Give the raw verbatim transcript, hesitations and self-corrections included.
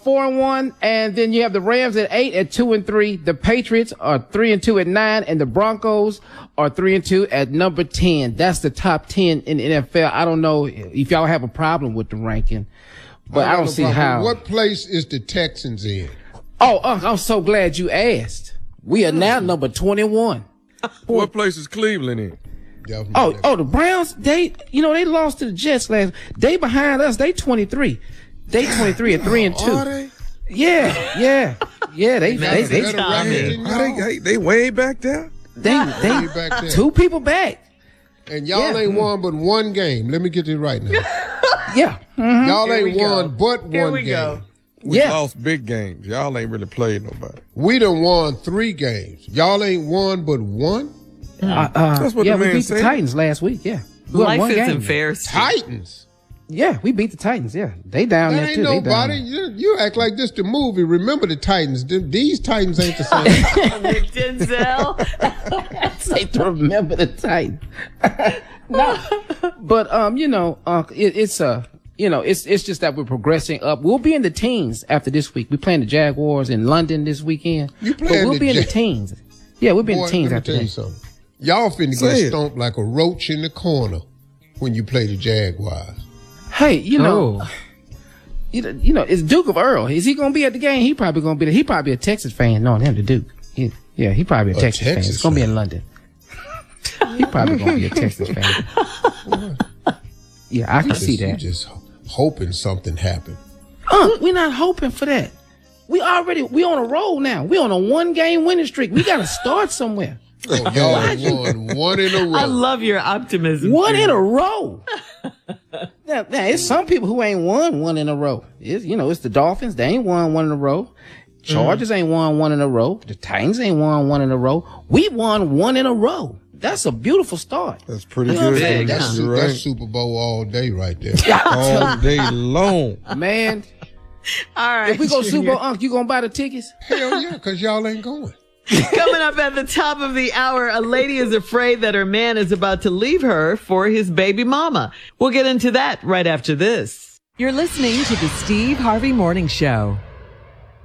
four and one, and then you have the Rams at eight at two and three. The Patriots are three and two at nine, and the Broncos are three and two at number ten. That's the top ten in the N F L. I don't know if y'all have a problem with the ranking, but I, I don't see problem. how. What place is the Texans in? Oh, Unc, I'm so glad you asked. We are now number twenty-one. What place is Cleveland in? Oh, oh, the Browns, they, you know, they lost to the Jets last. They behind us. They twenty-three. They twenty-three at three and two. Are they? Yeah, yeah, yeah. They, they, they, they, they, they, they way back there. They, they, way back there. Two people back. And y'all yeah. ain't won but one game. Let me get this right now. Yeah. Mm-hmm. Y'all ain't won go. but Here one we game. Go. We yeah. lost big games. Y'all ain't really played nobody. We done won three games. Y'all ain't won but one? Uh, uh, That's what yeah, the man we beat said. the Titans last week, yeah. We Life isn't fair. Titans? Yeah, we beat the Titans, yeah. They down that there, ain't too. nobody. You, you act like this the movie. Remember the Titans. These Titans ain't the same. Nick Denzel. Say to remember the Titans. No. But, um, you know, uh, it, it's, uh, you know, it's it's just that we're progressing up. We'll be in the teens after this week. We're playing the Jaguars in London this weekend. You but playing we'll the be in Ja- the teens. Yeah, we'll be in Boy, the teens let me after tell you that. something. Y'all finna Say get it. stomped like a roach in the corner when you play the Jaguars. Hey, you know, Oh. you know, you know, it's Duke of Earl. Is he gonna be at the game? He probably gonna be there. He probably a Texas fan, knowing him, the Duke. He, yeah, he probably a, A Texas, fan. Texas It's gonna be fan. in London. He probably gonna be a Texas fan. Yeah, I can You see just, you that. just hoping something happened. Uh, we're not hoping for that. We already we on a roll now. We on a one game winning streak. We gotta start somewhere. Oh, y'all have won one in a row. I love your optimism. One in a row. now, now, it's some people who ain't won one in a row. It's, you know, it's the Dolphins. They ain't won one in a row. Chargers ain't won one in a row. The Titans ain't won one in a row. We won one in a row. That's a beautiful start. That's pretty You know what I'm good. saying? That's, You're su- right. that's Super Bowl all day right there. All day long. Man, All right. if we go Junior. Super Bowl, Unc, you gonna buy the tickets? Hell yeah, because y'all ain't going. Coming up at the top of the hour, a lady is afraid that her man is about to leave her for his baby mama. We'll get into that right after this. You're listening to the Steve Harvey Morning Show.